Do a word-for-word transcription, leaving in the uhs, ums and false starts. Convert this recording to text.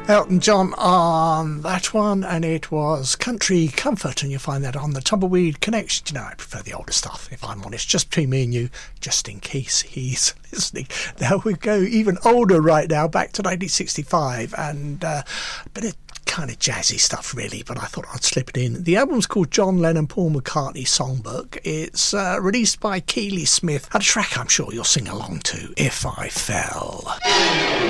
Elton John on that one, and it was Country Comfort, and you'll find that on the Tumbleweed Connection. You know, I prefer the older stuff, if I'm honest, just between me and you, just in case he's listening. Now we go even older right now, back to nineteen sixty-five, and uh, a bit of kind of jazzy stuff really, but I thought I'd slip it in. The album's called John Lennon Paul McCartney Songbook. It's uh, released by Keely Smith, a track I'm sure you'll sing along to, If I Fell.